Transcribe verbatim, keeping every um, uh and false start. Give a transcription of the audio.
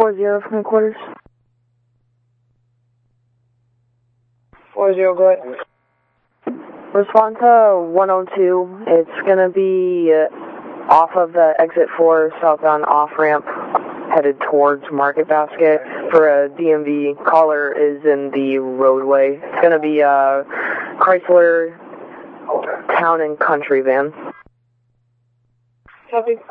four zero from headquarters. four zero, go ahead. Respond to one oh two. It's going to be uh, off of the exit four southbound off-ramp headed towards Market Basket for a D M V. Caller is in the roadway. It's going to be a Chrysler Town and Country van. Copy.